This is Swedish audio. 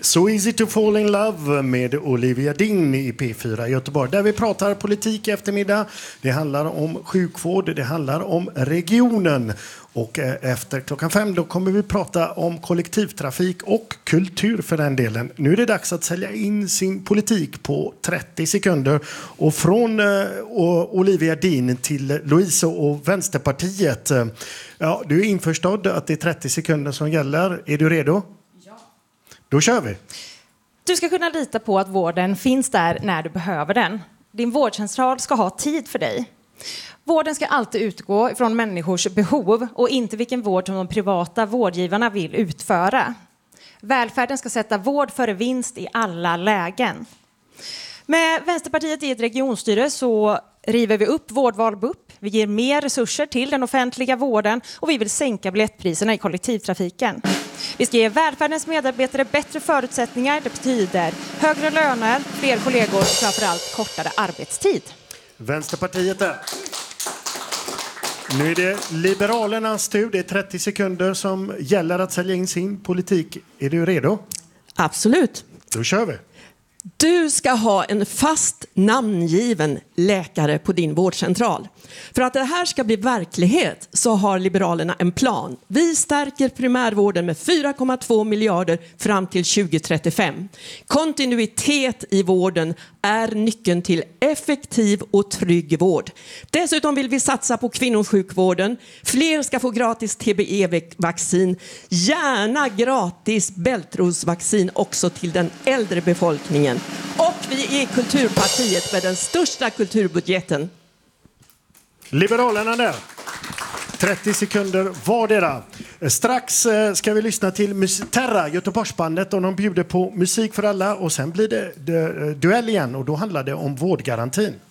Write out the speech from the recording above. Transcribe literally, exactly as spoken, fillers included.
So easy to fall in love med Olivia Dean i P fyra i Göteborg. Där vi pratar politik i eftermiddag. Det handlar om sjukvård, det handlar om regionen. Och efter klockan fem då kommer vi prata om kollektivtrafik och kultur för den delen. Nu är det dags att sälja in sin politik på trettio sekunder. Och från uh, Olivia Dean till Louise och Vänsterpartiet. Ja, du är införstådd att det är trettio sekunder som gäller. Är du redo? Ja. Då kör vi. Du ska kunna lita på att vården finns där när du behöver den. Din vårdcentral ska ha tid för dig. Vården ska alltid utgå från människors behov och inte vilken vård som de privata vårdgivarna vill utföra. Välfärden ska sätta vård före vinst i alla lägen. Med Vänsterpartiet i ett regionstyre så river vi upp vårdval B U P. Vi ger mer resurser till den offentliga vården och vi vill sänka biljettpriserna i kollektivtrafiken. Vi ska ge välfärdens medarbetare bättre förutsättningar. Det betyder högre löner, fler kollegor och framförallt kortare arbetstid. Vänsterpartiet där. Nu är det Liberalernas tur. Det är trettio sekunder som gäller att sälja in sin politik. Är du redo? Absolut. Då kör vi. Du ska ha en fast namngiven läkare på din vårdcentral. För att det här ska bli verklighet så har Liberalerna en plan. Vi stärker primärvården med fyra komma två miljarder fram till tjugo trettiofem. Kontinuitet i vården är nyckeln till effektiv och trygg vård. Dessutom vill vi satsa på kvinnosjukvården. Fler ska få gratis T B E-vaccin. Gärna gratis bältrosvaccin också till den äldre befolkningen. Och vi är Kulturpartiet med den största kulturbudgeten. Liberalerna där. trettio sekunder vardera. Strax ska vi lyssna till Terra, Göteborgsbandet, och de bjuder på musik för alla. Och sen blir det duell igen och då handlar det om vårdgarantin.